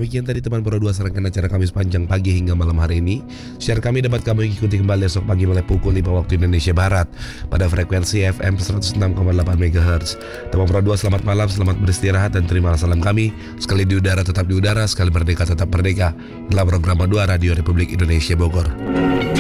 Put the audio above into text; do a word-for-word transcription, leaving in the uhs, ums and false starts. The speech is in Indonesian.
demikian tadi teman Pro dua serangkaian acara kami sepanjang pagi hingga malam hari ini. Siar kami dapat kamu ikuti kembali esok pagi mulai pukul lima waktu Indonesia Barat pada frekuensi F M seratus enam koma delapan megahertz. Teman Pro dua selamat malam, selamat beristirahat dan terima salam kami. Sekali di udara tetap di udara, sekali merdeka tetap merdeka. Inilah program dua Radio Republik Indonesia Bogor.